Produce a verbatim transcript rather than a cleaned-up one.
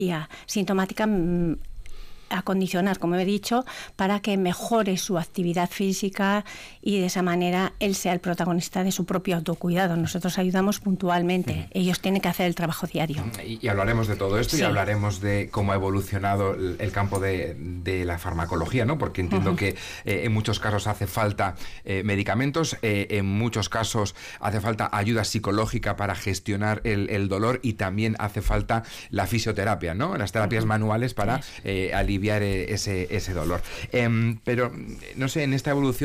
sintomática a condicionar, como he dicho, para que mejore su actividad física y de esa manera él sea el protagonista de su propio autocuidado. Nosotros ayudamos puntualmente, uh-huh. ellos tienen que hacer el trabajo diario. Y, y hablaremos de todo esto, sí. y hablaremos de cómo ha evolucionado el, el campo de, de la farmacología, ¿no? Porque entiendo uh-huh. que eh, en muchos casos hace falta eh, medicamentos, eh, en muchos casos hace falta ayuda psicológica para gestionar el, el dolor, y también hace falta la fisioterapia, ¿no? Las terapias uh-huh. manuales para eh, aliviar ese, ese dolor. Eh, pero, no sé, en esta evolución